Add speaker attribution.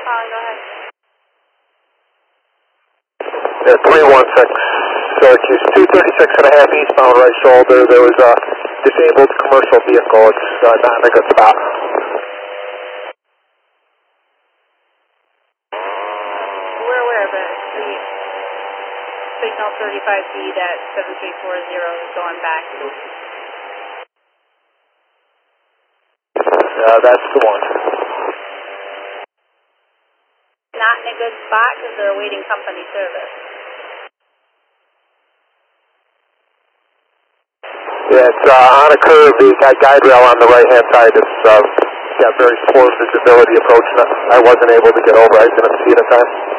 Speaker 1: calling, go ahead.
Speaker 2: Yeah, 316 Syracuse, 236 and a half eastbound right shoulder. There was a disabled commercial vehicle. It's not in a good spot.
Speaker 1: We're aware of it. Signal 35B at 7340 is going back.
Speaker 2: That's the one.
Speaker 1: Not in a good spot because they're awaiting company service.
Speaker 2: Yeah, it's on a curve. The guide rail on the right-hand side. It's got very poor visibility approach. I wasn't able to get over. I didn't see it in time.